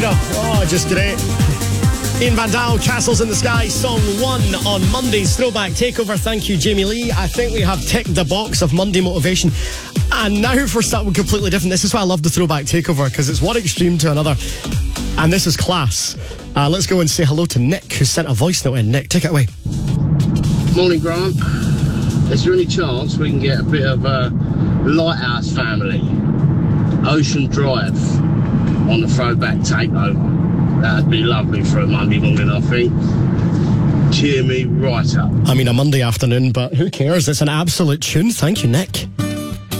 Shakira. Oh, just great. Ian Van Dahl, Castles in the Sky, song 1 on Monday's Throwback Takeover. Thank you, Jamie Lee. I think we have ticked the box of Monday motivation. And now for something completely different. This is why I love the Throwback Takeover, because it's one extreme to another. And this is class. Let's go and say hello to Nick, who sent a voice note in. Nick, take it away. Morning, Grant. Is there any chance we can get a bit of a Lighthouse Family, Ocean Drive, on the Throwback Takeover? That'd be lovely for a Monday morning, I think. Cheer me right up. I mean, a Monday afternoon, but who cares? It's an absolute tune. Thank you, Nick.